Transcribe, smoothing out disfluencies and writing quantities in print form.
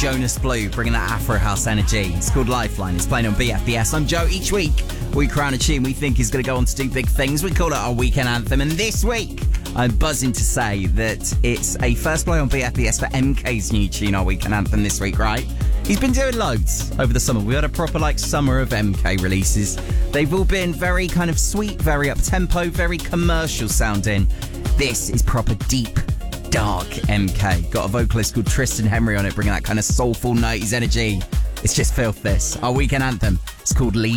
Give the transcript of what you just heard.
Jonas Blue, bringing that Afro House energy. It's called Lifeline. It's playing on BFBS. I'm Joe. Each week, we crown a tune we think is going to go on to do big things. We call it our weekend anthem. And this week, I'm buzzing to say that it's a first play on BFBS for MK's new tune, our weekend anthem this week, right? He's been doing loads over the summer. We had a proper, summer of MK releases. They've all been very kind of sweet, very up-tempo, very commercial sounding. This is proper deep, dark MK. Got a vocalist called Tristan Henry on it, bringing that kind of soulful 90s energy. It's just filth, this. Our weekend anthem. It's called Leave.